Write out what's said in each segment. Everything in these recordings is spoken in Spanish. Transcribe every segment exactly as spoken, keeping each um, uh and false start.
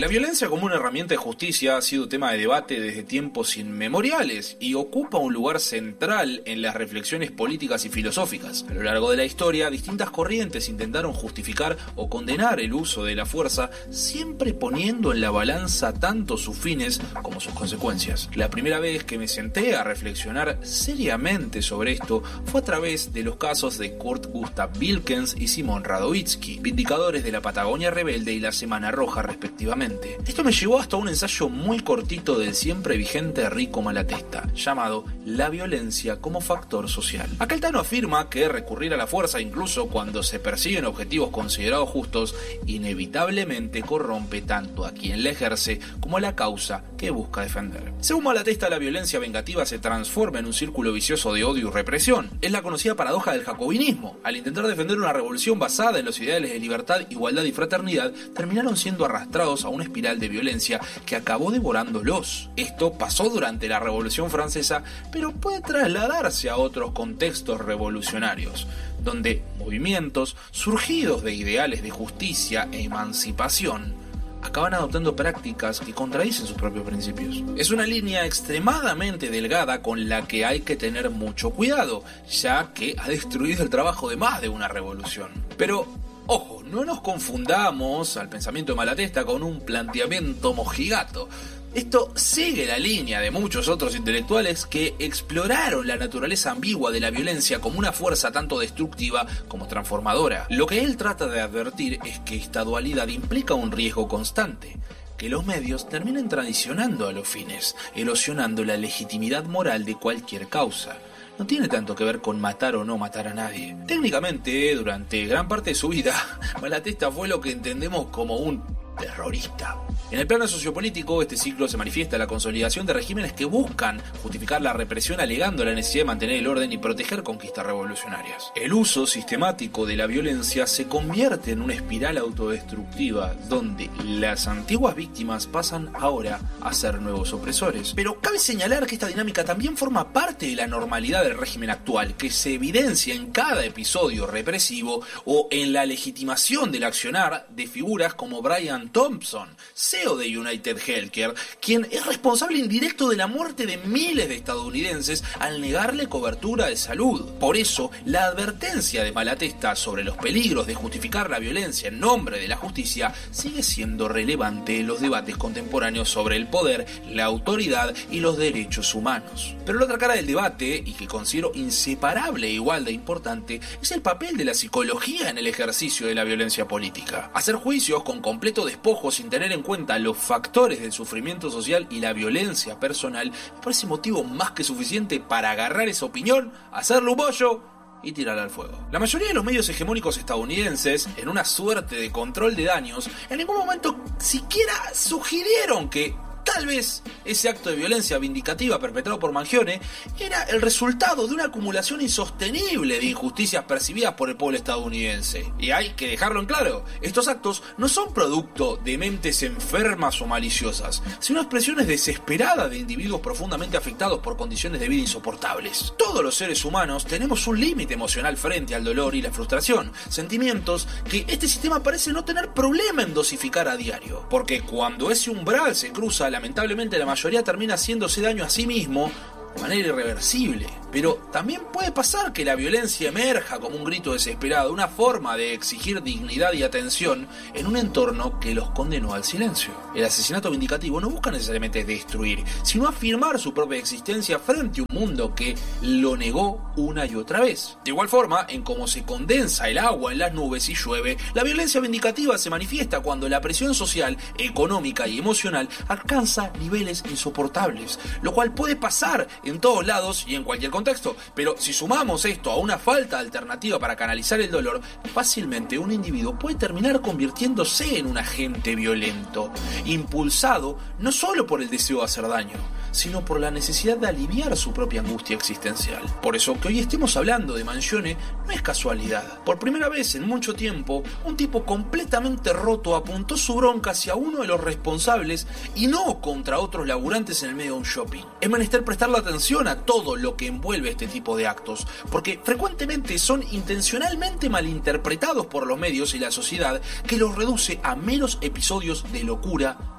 La violencia como una herramienta de justicia ha sido tema de debate desde tiempos inmemoriales y ocupa un lugar central en las reflexiones políticas y filosóficas. A lo largo de la historia, distintas corrientes intentaron justificar o condenar el uso de la fuerza, siempre poniendo en la balanza tanto sus fines como sus consecuencias. La primera vez que me senté a reflexionar seriamente sobre esto fue a través de los casos de Kurt Gustav Wilkens y Simón Radowitzki, vindicadores de la Patagonia Rebelde y la Semana Roja respectivamente. Esto me llevó hasta un ensayo muy cortito del siempre vigente Rico Malatesta, llamado La violencia como factor social. Acá el Tano afirma que recurrir a la fuerza, incluso cuando se persiguen objetivos considerados justos, inevitablemente corrompe tanto a quien la ejerce como a la causa que busca defender. Según Malatesta, la violencia vengativa se transforma en un círculo vicioso de odio y represión. Es la conocida paradoja del jacobinismo. Al intentar defender una revolución basada en los ideales de libertad, igualdad y fraternidad, terminaron siendo arrastrados a una espiral de violencia que acabó devorándolos. Esto pasó durante la Revolución Francesa, pero puede trasladarse a otros contextos revolucionarios, donde movimientos surgidos de ideales de justicia e emancipación acaban adoptando prácticas que contradicen sus propios principios. Es una línea extremadamente delgada con la que hay que tener mucho cuidado, ya que ha destruido el trabajo de más de una revolución. Pero ojo, no nos confundamos al pensamiento de Malatesta con un planteamiento mojigato. Esto sigue la línea de muchos otros intelectuales que exploraron la naturaleza ambigua de la violencia como una fuerza tanto destructiva como transformadora. Lo que él trata de advertir es que esta dualidad implica un riesgo constante, que los medios terminen traicionando a los fines, erosionando la legitimidad moral de cualquier causa. No tiene tanto que ver con matar o no matar a nadie. Técnicamente, durante gran parte de su vida, Malatesta fue lo que entendemos como un terrorista. En el plano sociopolítico, este ciclo se manifiesta en la consolidación de regímenes que buscan justificar la represión alegando la necesidad de mantener el orden y proteger conquistas revolucionarias. El uso sistemático de la violencia se convierte en una espiral autodestructiva donde las antiguas víctimas pasan ahora a ser nuevos opresores. Pero cabe señalar que esta dinámica también forma parte de la normalidad del régimen actual, que se evidencia en cada episodio represivo o en la legitimación del accionar de figuras como Brian Thompson, C E O de United Healthcare, quien es responsable indirecto de la muerte de miles de estadounidenses al negarle cobertura de salud. Por eso, la advertencia de Malatesta sobre los peligros de justificar la violencia en nombre de la justicia sigue siendo relevante en los debates contemporáneos sobre el poder, la autoridad y los derechos humanos. Pero la otra cara del debate, y que considero inseparable e igual de importante, es el papel de la psicología en el ejercicio de la violencia política. Hacer juicios con completo despojo sin tener en cuenta los factores del sufrimiento social y la violencia personal me parece motivo más que suficiente para agarrar esa opinión, hacerle un bollo y tirarla al fuego. La mayoría de los medios hegemónicos estadounidenses, en una suerte de control de daños, en ningún momento siquiera sugirieron que tal vez ese acto de violencia vindicativa perpetrado por Mangione era el resultado de una acumulación insostenible de injusticias percibidas por el pueblo estadounidense. Y hay que dejarlo en claro, estos actos no son producto de mentes enfermas o maliciosas, sino expresiones desesperadas de individuos profundamente afectados por condiciones de vida insoportables. Todos los seres humanos tenemos un límite emocional frente al dolor y la frustración, sentimientos que este sistema parece no tener problema en dosificar a diario, porque cuando ese umbral se cruza, lamentablemente la mayoría termina haciéndose daño a sí mismo de manera irreversible. Pero también puede pasar que la violencia emerja como un grito desesperado, una forma de exigir dignidad y atención en un entorno que los condenó al silencio. El asesinato vindicativo no busca necesariamente destruir, sino afirmar su propia existencia frente a un mundo que lo negó una y otra vez. De igual forma, en cómo se condensa el agua en las nubes y llueve, la violencia vindicativa se manifiesta cuando la presión social, económica y emocional alcanza niveles insoportables, lo cual puede pasar en todos lados y en cualquier contexto. Pero si sumamos esto a una falta de alternativa para canalizar el dolor, fácilmente un individuo puede terminar convirtiéndose en un agente violento, impulsado no solo por el deseo de hacer daño, sino por la necesidad de aliviar su propia angustia existencial. Por eso que hoy estemos hablando de Mangione no es casualidad. Por primera vez en mucho tiempo, un tipo completamente roto apuntó su bronca hacia uno de los responsables y no contra otros laburantes en el medio de un shopping. Es menester prestarle atención a todo lo que envuelve este tipo de actos, porque frecuentemente son intencionalmente malinterpretados por los medios y la sociedad, que los reduce a meros episodios de locura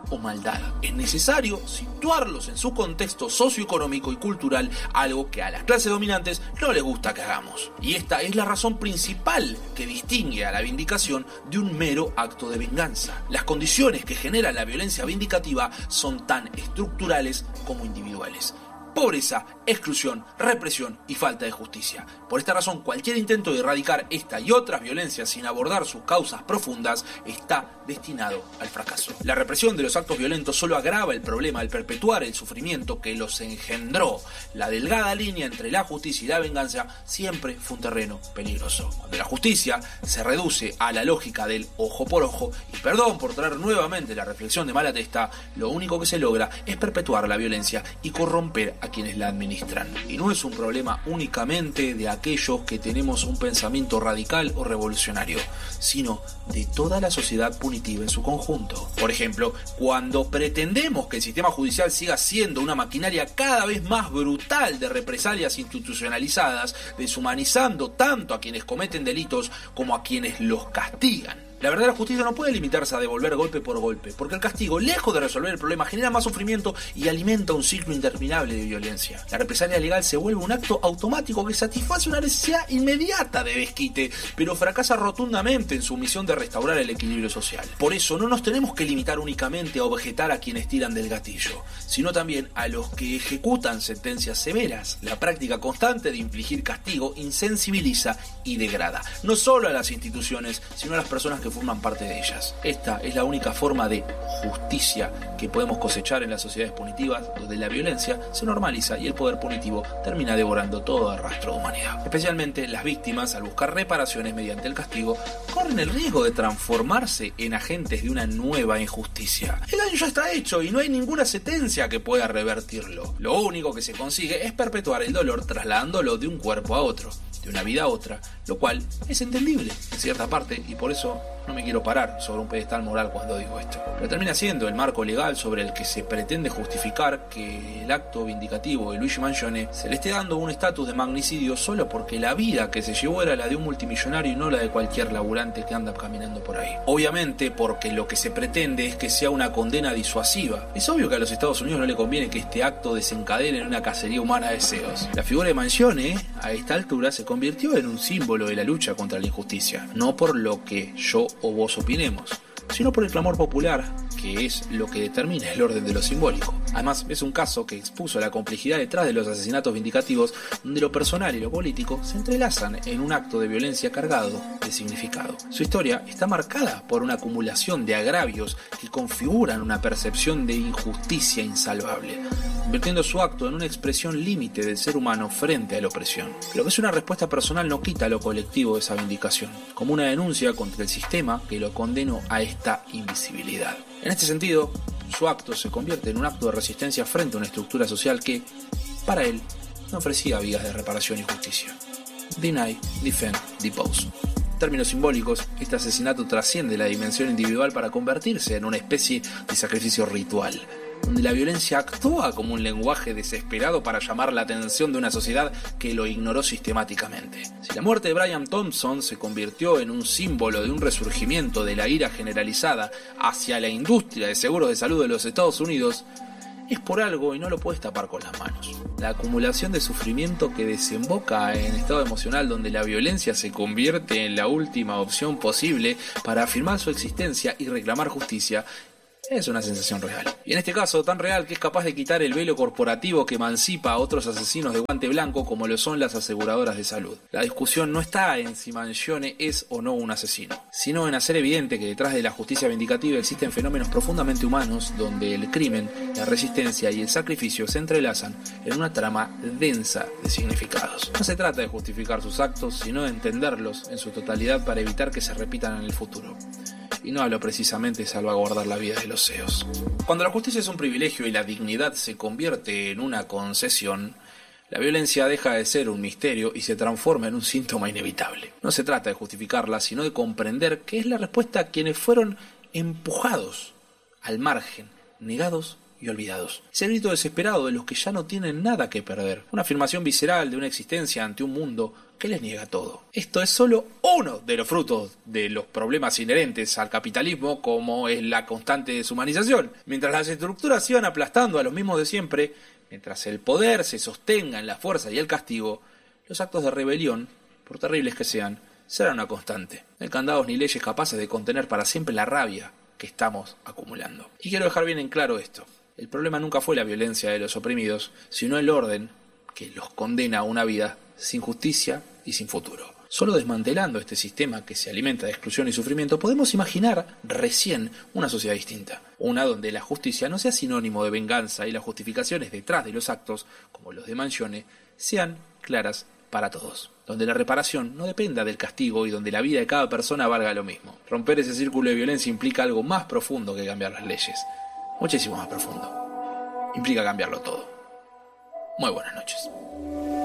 o maldad. Es necesario situarlos en su contexto socioeconómico y cultural, algo que a las clases dominantes no les gusta que hagamos. Y esta es la razón principal que distingue a la vindicación de un mero acto de venganza. Las condiciones que generan la violencia vindicativa son tan estructurales como individuales. Pobreza, exclusión, represión y falta de justicia. Por esta razón, cualquier intento de erradicar esta y otras violencias sin abordar sus causas profundas está destinado al fracaso. La represión de los actos violentos solo agrava el problema al perpetuar el sufrimiento que los engendró. La delgada línea entre la justicia y la venganza siempre fue un terreno peligroso. Cuando la justicia se reduce a la lógica del ojo por ojo, y perdón por traer nuevamente la reflexión de Malatesta, lo único que se logra es perpetuar la violencia y corromper a quienes la administran. Y no es un problema únicamente de aquellos que tenemos un pensamiento radical o revolucionario, sino de toda la sociedad punitiva en su conjunto. Por ejemplo, cuando pretendemos que el sistema judicial siga siendo una maquinaria cada vez más brutal de represalias institucionalizadas, deshumanizando tanto a quienes cometen delitos como a quienes los castigan. La verdadera justicia no puede limitarse a devolver golpe por golpe, porque el castigo, lejos de resolver el problema, genera más sufrimiento y alimenta un ciclo interminable de violencia. La represalia legal se vuelve un acto automático que satisface una necesidad inmediata de desquite, pero fracasa rotundamente en su misión de restaurar el equilibrio social. Por eso no nos tenemos que limitar únicamente a objetar a quienes tiran del gatillo, sino también a los que ejecutan sentencias severas. La práctica constante de infligir castigo insensibiliza y degrada, no solo a las instituciones, sino a las personas que forman parte de ellas. Esta es la única forma de justicia que podemos cosechar en las sociedades punitivas, donde la violencia se normaliza y el poder punitivo termina devorando todo el rastro de humanidad. Especialmente las víctimas, al buscar reparaciones mediante el castigo, corren el riesgo de transformarse en agentes de una nueva injusticia. El daño ya está hecho y no hay ninguna sentencia que pueda revertirlo. Lo único que se consigue es perpetuar el dolor trasladándolo de un cuerpo a otro, de una vida a otra, lo cual es entendible en cierta parte, y por eso no me quiero parar sobre un pedestal moral cuando digo esto. Pero termina siendo el marco legal sobre el que se pretende justificar que el acto vindicativo de Luigi Mangione se le esté dando un estatus de magnicidio solo porque la vida que se llevó era la de un multimillonario y no la de cualquier laburante que anda caminando por ahí. Obviamente porque lo que se pretende es que sea una condena disuasiva. Es obvio que a los Estados Unidos no le conviene que este acto desencadene en una cacería humana de deseos. La figura de Mangione, a esta altura, se convirtió en un símbolo de la lucha contra la injusticia, no por lo que yo o vos opinemos, sino por el clamor popular, que es lo que determina el orden de lo simbólico. Además, es un caso que expuso la complejidad detrás de los asesinatos vindicativos, donde lo personal y lo político se entrelazan en un acto de violencia cargado de significado. Su historia está marcada por una acumulación de agravios que configuran una percepción de injusticia insalvable, convirtiendo su acto en una expresión límite del ser humano frente a la opresión. Lo que es una respuesta personal no quita lo colectivo de esa vindicación, como una denuncia contra el sistema que lo condenó a esta invisibilidad. En este sentido, su acto se convierte en un acto de resistencia frente a una estructura social que, para él, no ofrecía vías de reparación y justicia. Deny, defend, depose. En términos simbólicos, este asesinato trasciende la dimensión individual para convertirse en una especie de sacrificio ritual, donde la violencia actúa como un lenguaje desesperado para llamar la atención de una sociedad que lo ignoró sistemáticamente. Si la muerte de Brian Thompson se convirtió en un símbolo de un resurgimiento de la ira generalizada hacia la industria de seguros de salud de los Estados Unidos, es por algo y no lo puedes tapar con las manos. La acumulación de sufrimiento que desemboca en estado emocional donde la violencia se convierte en la última opción posible para afirmar su existencia y reclamar justicia es una sensación real. Y en este caso, tan real que es capaz de quitar el velo corporativo que emancipa a otros asesinos de guante blanco como lo son las aseguradoras de salud. La discusión no está en si Mangione es o no un asesino, sino en hacer evidente que detrás de la justicia vindicativa existen fenómenos profundamente humanos donde el crimen, la resistencia y el sacrificio se entrelazan en una trama densa de significados. No se trata de justificar sus actos, sino de entenderlos en su totalidad para evitar que se repitan en el futuro. Y no hablo precisamente de salvaguardar la vida de los C E Os. Cuando la justicia es un privilegio y la dignidad se convierte en una concesión, la violencia deja de ser un misterio y se transforma en un síntoma inevitable. No se trata de justificarla, sino de comprender que es la respuesta a quienes fueron empujados al margen, negados y olvidados. Es el grito desesperado de los que ya no tienen nada que perder. Una afirmación visceral de una existencia ante un mundo que les niega todo. Esto es solo uno de los frutos de los problemas inherentes al capitalismo, como es la constante deshumanización. Mientras las estructuras sigan aplastando a los mismos de siempre, mientras el poder se sostenga en la fuerza y el castigo, los actos de rebelión, por terribles que sean, serán una constante. No hay candados ni leyes capaces de contener para siempre la rabia que estamos acumulando. Y quiero dejar bien en claro esto. El problema nunca fue la violencia de los oprimidos, sino el orden que los condena a una vida sin justicia y sin futuro. Solo desmantelando este sistema que se alimenta de exclusión y sufrimiento podemos imaginar recién una sociedad distinta. Una donde la justicia no sea sinónimo de venganza y las justificaciones detrás de los actos, como los de Mangione, sean claras para todos. Donde la reparación no dependa del castigo y donde la vida de cada persona valga lo mismo. Romper ese círculo de violencia implica algo más profundo que cambiar las leyes. Muchísimo más profundo. Implica cambiarlo todo. Muy buenas noches.